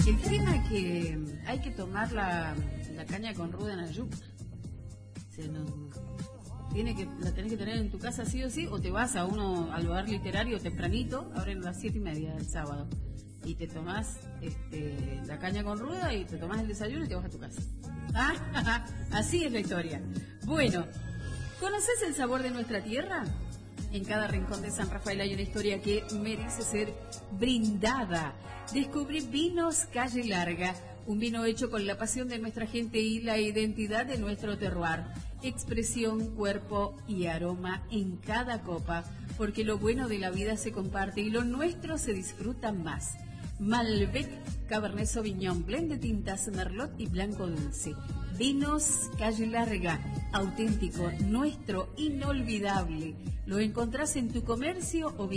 El tema es que hay que tomar la caña con ruda en ayuno. O sea, la tenés que tener en tu casa sí o sí, o te vas al lugar literario tempranito, abren a las 7:30 del sábado, y te tomás la caña con ruda y te tomás el desayuno y te vas a tu casa. Así es la historia. Bueno, ¿conoces el sabor de nuestra tierra? En cada rincón de San Rafael hay una historia que merece ser brindada. Descubrí Vinos Calle Larga, un vino hecho con la pasión de nuestra gente y la identidad de nuestro terroir. Expresión, cuerpo y aroma en cada copa, porque lo bueno de la vida se comparte y lo nuestro se disfruta más. Malbec, Cabernet Sauvignon, blend de tintas, Merlot y blanco dulce. Vinos Calle Larga, auténtico, nuestro, inolvidable. Lo encontrás en tu comercio o